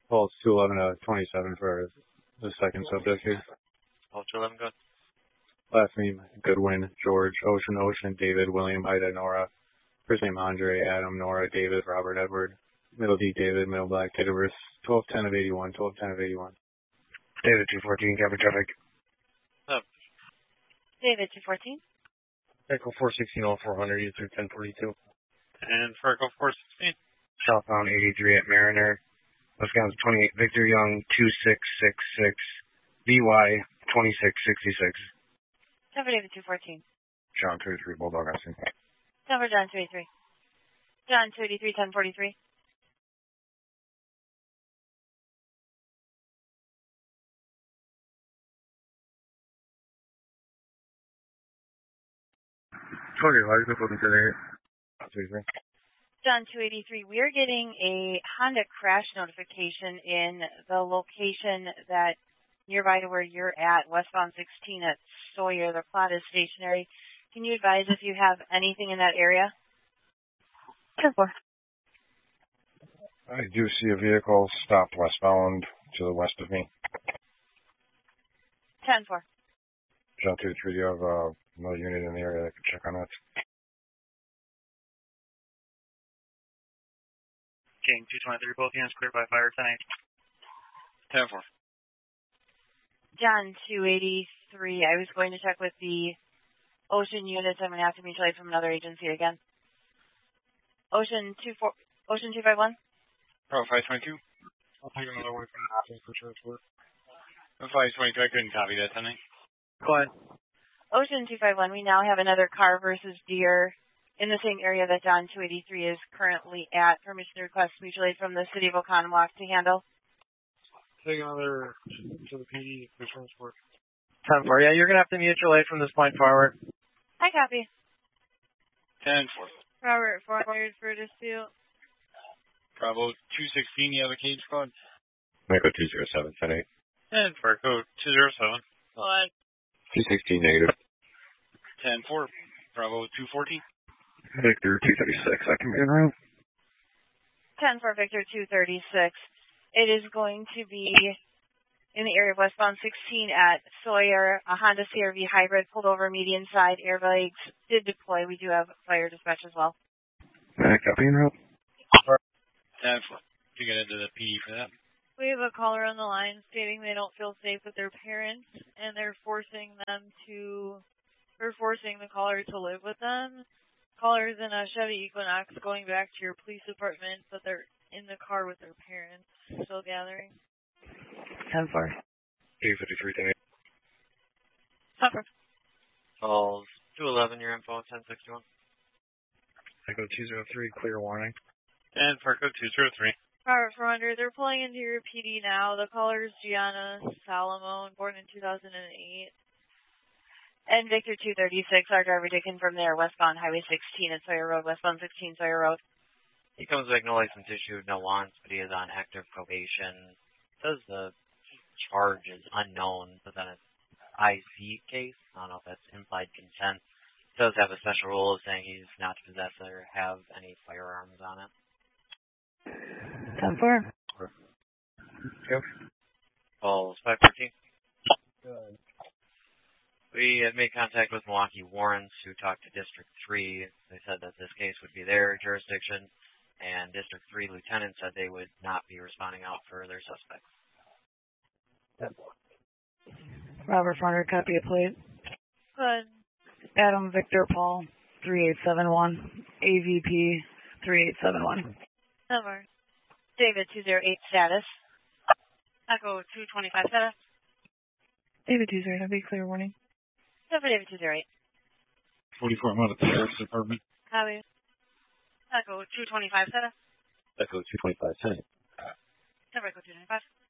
Pulse 211 to 27 for the second subject here. Pulse 211, good. Last name, Goodwin, George, Ocean, David, William, Ida, Nora. First name, Andre, Adam, Nora, David, Robert, Edward. Middle D, David, middle black, date of birth, 12/10 of 81, 12/10 of 81. David, 214, copy traffic. David, 214. Echo 416, all 400, you through 1042. And for Echo 416. Southbound 83 at Mariner. Wisconsin 28, Victor Young, 2666, VY 2666. Cover David, 214. John 23, Bulldog, I see. Cover John 283. John 283, 1043. John 283, we are getting a Honda crash notification in the location that nearby to where you're at, westbound 16 at Sawyer. The plot is stationary. Can you advise if you have anything in that area? 10-4. I do see a vehicle stopped westbound to the west of me. 10-4. John 23, do you have another unit in the area that can check on that? King 223, both units cleared by fire 10-8. 10-4. John 283, I was going to check with the Ocean units. I'm going to have to mutual aid from another agency again. Ocean 251? Oh, 522. I'll take another one from the office for sure it's worth. 522, I couldn't copy that 10-8. Go ahead. Ocean 251, we now have another car versus deer in the same area that John 283 is currently at. Permission to request mutual aid from the City of Oconomowoc to handle. Take another to the PD for transport. 10-4, yeah, you're going to have to mutual aid from this point forward. I copy. 10-4. Robert, forward for dispute. Bravo 216, you have a cage squad? Echo 207, 10-8. And for Echo 207. Go ahead. 216, negative. 10-4. Bravo 214. Victor 236, I can be en route. 10-4, Victor 236. It is going to be in the area of westbound 16 at Sawyer. A Honda CR-V hybrid pulled over median side. Airbags did deploy. We do have fire dispatch as well. Copy en route. 10-4. To get into the PD for that. We have a caller on the line stating they don't feel safe with their parents and they're forcing the caller to live with them. Callers in a Chevy Equinox going back to your police department, but they're in the car with their parents. Still gathering. 10-4. 253, 10-4. Calls 211, your info, 1061. Echo 203, clear warning. And for Echo 203. Robert 400, they're pulling into your PD now. The caller is Gianna Salomon, born in 2008. And Victor 236, our driver taken from there, westbound Highway 16 at Sawyer Road, westbound 16 Sawyer Road. He comes back, no license issued, no wants, but he is on active probation. It says the charge is unknown, but then it's IC case. I don't know if that's implied consent. It does have a special rule saying he's not to possess or have any firearms on it. 10-4. Go. Calls 514. Good. We had made contact with Milwaukee Warrants, who talked to District 3. They said that this case would be their jurisdiction, and District 3 lieutenant said they would not be responding out for their suspects. Robert 400, copy of plate. Good. Adam Victor Paul 3871, AVP 3871. Over. David 208 status. Echo 225 status. David 208, have a clear warning. Over David 208. 44, I'm out of the Sheriff's Department. Copy. Echo 225 status. Echo 225, 10. Over Echo 225.